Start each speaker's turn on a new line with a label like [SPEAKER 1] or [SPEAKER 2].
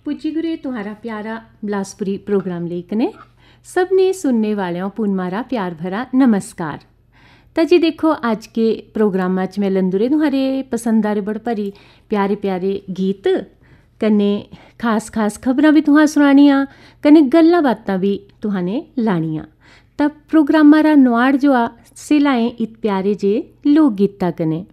[SPEAKER 1] पुज्जी गुरे तुम्हारा प्यारा बिलासपुरी प्रोग्राम लेकने सबने सुनने वालों पुन मारा प्यार भरा नमस्कार। तो जी देखो आज के प्रोग्राम में मैं लंदुरे तुम्हारे पसंद आ रहे बड़ भरी प्यारे प्यारे गीत कन्ने खास खास खबरां भी तुहां सुनानियां कन्ने गल्लां बातां भी तुहाने लानियां। तब प्रोग्राम मारा नवाड़ जो आ सिलाएं इत प्यारे जे लोक गीता कने